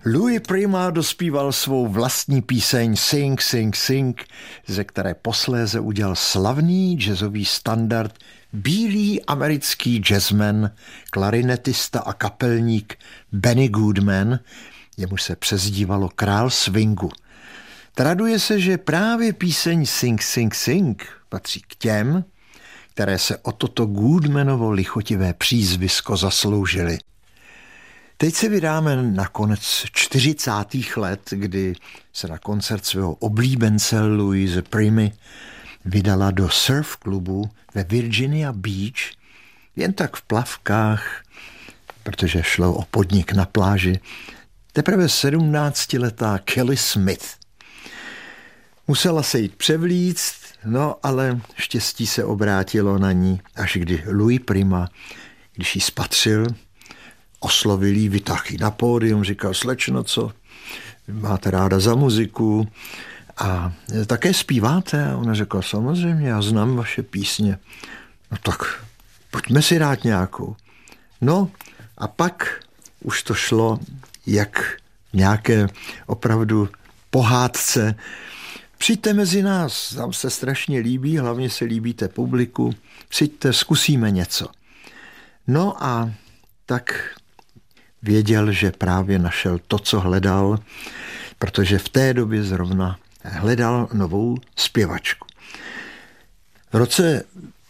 Louis Prima dospíval svou vlastní píseň Sing, Sing, Sing, ze které posléze udělal slavný jazzový standard bílý americký jazzman, klarinetista a kapelník Benny Goodman, jemuž se přezdívalo král swingu. Traduje se, že právě píseň Sing, Sing, Sing patří k těm, které se o toto Goodmanovo lichotivé přízvisko zasloužily. Teď se vydáme na konec 40. let, kdy se na koncert svého oblíbence Louise Primy vydala do surf klubu ve Virginia Beach, jen tak v plavkách, protože šlo o podnik na pláži, teprve 17letá Kelly Smith. Musela se jít převlíct, no ale štěstí se obrátilo na ní, až kdy Louis Prima, když ji spatřil, oslovil jí, vytáhl ji na pódium, říkal: slečno, co máte ráda za muziku a také zpíváte? A ona řekla: samozřejmě, já znám vaše písně. No tak pojďme si dát nějakou. No a pak už to šlo jak nějaké opravdu pohádce. Přijďte mezi nás, tam se strašně líbí, hlavně se líbíte publiku, přijďte, zkusíme něco. No a tak věděl, že právě našel to, co hledal, protože v té době zrovna hledal novou zpěvačku. V roce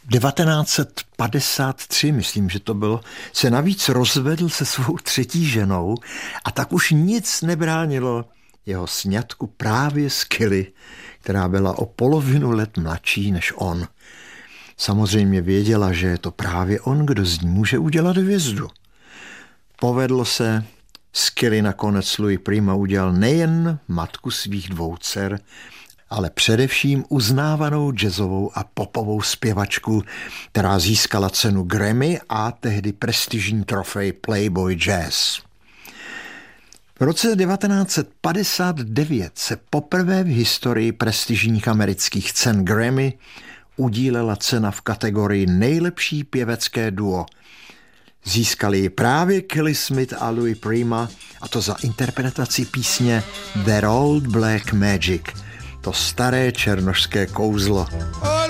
1953, myslím, že to bylo, se navíc rozvedl se svou třetí ženou a tak už nic nebránilo jeho sňatku právě s Kelly, která byla o polovinu let mladší než on. Samozřejmě věděla, že je to právě on, kdo z ní může udělat hvězdu. Povedlo se, z Kelly nakonec Louis Prima udělal nejen matku svých dvou dcer, ale především uznávanou jazzovou a popovou zpěvačku, která získala cenu Grammy a tehdy prestižní trofej Playboy Jazz. V roce 1959 se poprvé v historii prestižních amerických cen Grammy udílela cena v kategorii nejlepší pěvecké duo. Získali ji právě Kelly Smith a Louis Prima, a to za interpretaci písně That Old Black Magic, to staré černošské kouzlo.